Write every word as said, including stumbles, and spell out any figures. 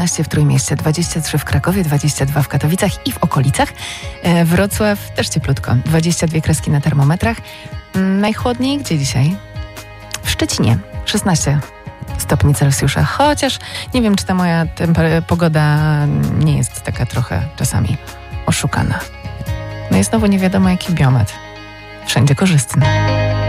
w Trójmieście, dwadzieścia trzy w Krakowie, dwadzieścia dwa w Katowicach i w okolicach. Wrocław też cieplutko, dwadzieścia dwie kreski na termometrach. Najchłodniej gdzie dzisiaj? W Szczecinie, szesnaście stopni Celsjusza, chociaż nie wiem, czy ta moja temper- pogoda nie jest taka trochę czasami oszukana. No i znowu nie wiadomo jaki biometr. Wszędzie korzystny.